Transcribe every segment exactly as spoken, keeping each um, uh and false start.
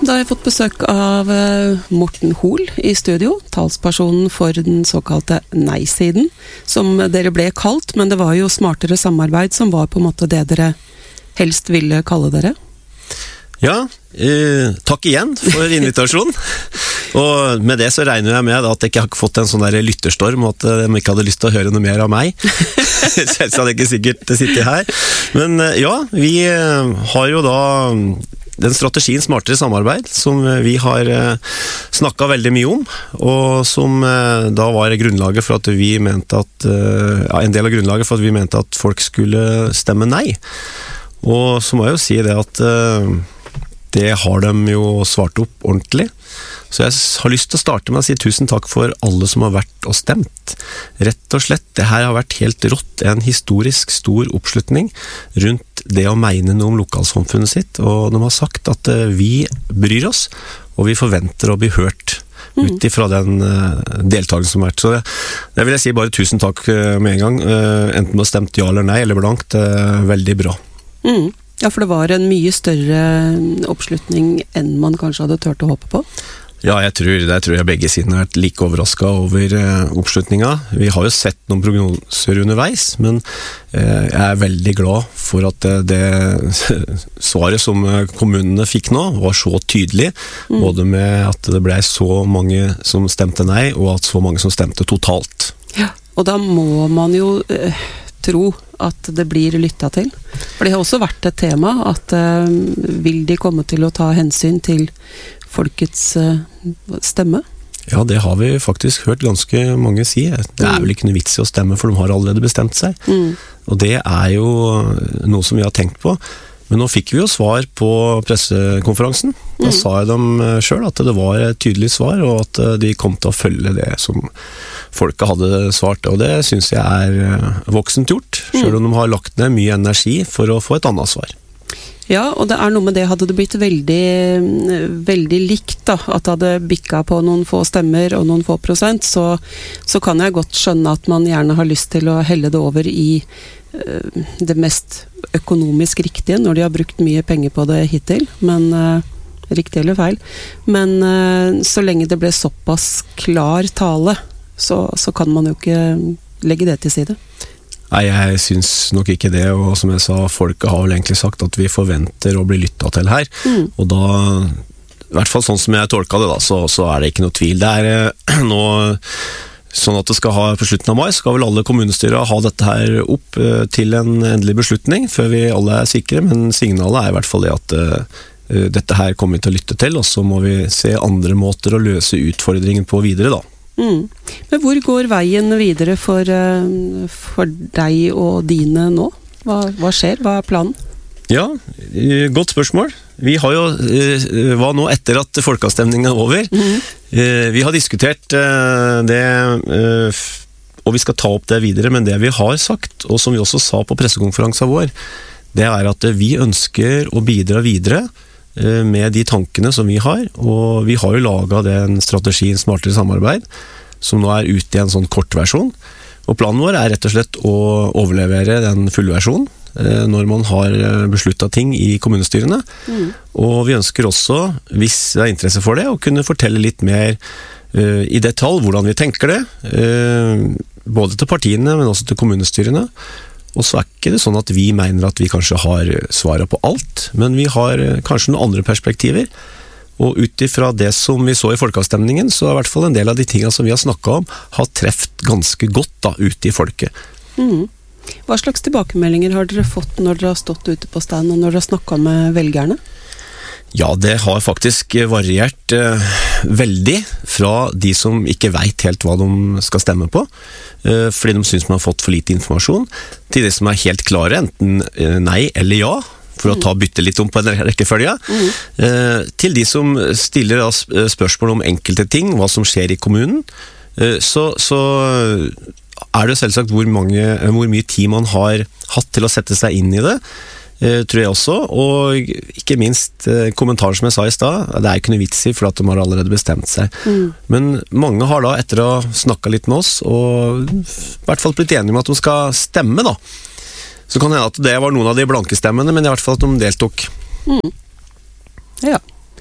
da har jeg fått besøk av Morten Hoel i studio, talspersonen for den såkalte nei-siden, som dere ble kalt, men det var jo smartere samarbeid som var på en måte det dere helst ville kalle dere. Ja, eh, takk igjen for invitasjonen. Og med det så regner jeg med at jeg ikke har fått en sånn der lytterstorm, og at de ikke hadde lyst til å høre noe mer av meg. Selv hadde jeg ikke sikkert sittet her. Men ja, vi har jo da den strategien smartere samarbeid, som vi har snakket veldig mye om, og som da var grunnlaget for at vi mente at, ja, en del av grunnlaget for at vi mente at folk skulle stemme nei. Og så må jeg jo si det at det har de jo svart opp ordentlig. Så jeg har lyst til å starte med å si tusen takk for alle som har vært og stemt. Rett og slett, det her har vært helt rått, en historisk stor oppslutning rundt det å mene noe om lokalsamfunnet sitt, og de har sagt at vi bryr oss, og vi forventer å bli hørt ut ifra den deltakelsen som har vært. Så det, det vil jeg si bare tusen takk med en gang, enten du har stemt ja eller nei, eller blankt, veldig bra. Mm. Ja, for det var en mye større oppslutning enn man kanskje hadde tørt å håpe på. Ja, jeg tror, det tror jeg begge siden har vært like overrasket over eh, oppslutninga. Vi har jo sett noen prognoser underveis, men eh, jeg er veldig glad for at det, det svaret som kommunene fikk nå var så tydelig, mm. både med at det ble så mange som stemte nei, og at så mange som stemte totalt. Ja, og da må man jo eh, tro at det blir lyttet til. For det har også vært et tema at uh, vil de komme til å ta hensyn til folkets uh, stemme? Ja, det har vi faktisk hørt ganske mange si. Det er vel ikke noe vits i å stemme, for de har allerede bestemt seg. Mm. Og det er jo noe som vi har tenkt på. Men nå fikk vi jo svar på pressekonferansen. Da mm. sa jeg dem selv at det var et tydelig svar, og at de kom til å følge det som folket hadde svart. Og det synes jeg er voksent gjort, selv om de har lagt ned mye energi for å få et annet svar. Ja, og det er noe med det, hadde det blitt veldig, veldig likt da, at det hadde bikket på noen få stemmer og noen få prosent, så, så kan jeg godt skjønne at man gjerne har lyst til å helle det over i uh, det mest økonomisk riktige, når de har brukt mye penger på det hittil, men uh, riktig eller feil. Men uh, så lenge det ble såpass klar tale, så, så kan man jo ikke legge det til side. Nei, jeg synes nok ikke det, og som jeg sa, folket har vel egentlig sagt at vi forventer å bli lyttet til her, mm. og da, i hvert fall sånn som jeg tolket det da, så, så er det ikke noe tvil. Det er eh, nå sånn at det skal ha, på slutten av mai, skal vel alle kommunestyrer ha dette her opp eh, til en endelig beslutning, før vi alle er sikre, men signalet er i hvert fall det at eh, dette her kommer vi til å lytte til, og så må vi se andre måter å løse utfordringen på videre da. Mm. Men hvor går veien videre for, for deg og dine nå? Hva, hva skjer? Hva er planen? Ja, godt spørsmål. Vi har jo, hva nå etter at folkeavstemningen er over? Mm. Vi har diskutert det, og vi skal ta opp det videre, men det vi har sagt, og som vi også sa på pressekonferansen vår, det er at vi ønsker å bidra videre med de tankene som vi har, og vi har jo laget den strategien smartere samarbeid, som nå er ute i en sånn kortversjon, og planen vår er rett og slett å overlevere den fullversjonen når man har besluttet ting i kommunestyrene, mm. og vi ønsker også, hvis det er interesse for det, å kunne fortelle litt mer uh, i detalj hvordan vi tenker det, uh, både til partiene, men også til kommunestyrene. Og så er ikke det sånn at vi mener at vi kanskje har svaret på alt, men vi har kanskje noen andre perspektiver. Og ut ifra det som vi så i folkeavstemningen, så er i hvert fall en del av de tingene som vi har snakket om, har treft ganske godt da, ute i folket. Mm. Hva slags tilbakemeldinger har dere fått når dere har stått ute på stand, og når dere har snakket med velgerne? Ja, det har faktisk variert eh, veldig fra de som ikke vet helt hva de skal stemme på, eh, fordi de synes man har fått for lite informasjon, til de som er helt klare, enten eh, nei eller ja, for å ta bytte litt om på en rekkefølge, mm. eh, til de som stiller da, spørsmål om enkelte ting, hva som skjer i kommunen, eh, så, så er det selvsagt hvor, mange, hvor mye tid man har hatt til å sette seg inn i det, tror jeg også, og ikke minst kommentaren som jeg sa i sted, det er ikke noe vits i, for at de har allerede bestemt seg. Mm. Men mange har da, etter å ha snakket litt med oss, og i hvert fall blitt enige om at de skal stemme da. Så kan det hende at det var noen av de blanke stemmene, men i hvert fall at de deltok. Mm. Ja.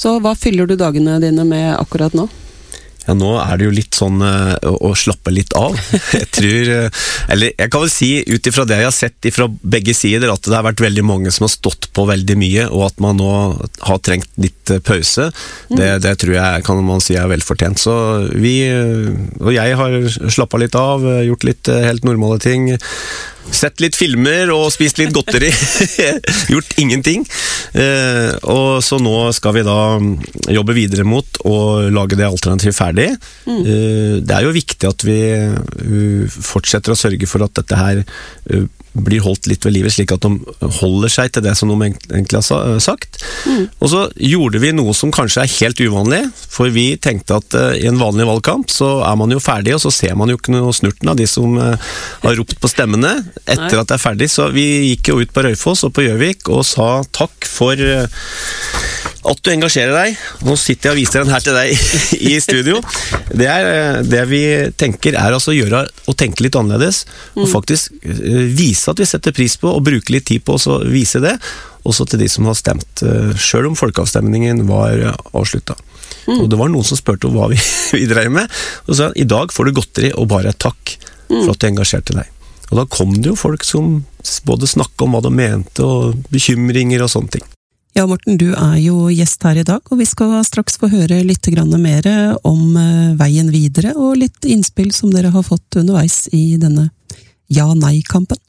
Så hva fyller du dagene dine med akkurat nå? Ja, nå er det jo litt sånn uh, å, å slappe litt av. Jeg tror, uh, eller jeg kan vel si ut ifra det jeg har sett ifra begge sider, at det har vært veldig mange som har stått på veldig mye, og at man nå har trengt litt uh, pause. Mm. Det, det tror jeg kan man si er velfortjent. Så vi, uh, og jeg har slappet litt av, uh, gjort litt uh, helt normale ting, sett litt filmer og spist litt godteri. Gjort ingenting. Eh, og så nå skal vi da jobbe videre mot å lage det alternativet ferdig. Mm. Eh, det er jo viktig at vi uh, fortsetter å sørge for at dette her uh, blir holdt litt ved livet, slik at de holder seg til det som de egentlig har sagt. Mm. Og så gjorde vi noe som kanskje er helt uvanlig, for vi tenkte at uh, i en vanlig valgkamp så er man jo ferdig, og så ser man jo ikke noe snurten av de som uh, har ropt på stemmene etter Nei. At det er ferdig. Så vi gikk jo ut på Raufoss og på Gjøvik og sa takk for uh, at du engasjerer deg. Nå sitter jeg og viser den her til deg i studio. Det, er, det vi tenker er altså å gjøre og tenke litt annerledes, mm. og faktisk vise at vi setter pris på, og bruke litt tid på å vise det, også til de som har stemt, selv om folkeavstemningen var avsluttet. Mm. Og det var noen som spurte om hva vi, vi drev med, og sa i dag får du godteri og bare takk for at du engasjerte deg. Og da kom det jo folk som både snakket om hva de mente, og bekymringer og sånne ting. Ja, Morten, du er jo gjest her i dag, og vi skal straks få høre litt mer om veien videre, og litt innspill som dere har fått underveis i denne ja-nei-kampen.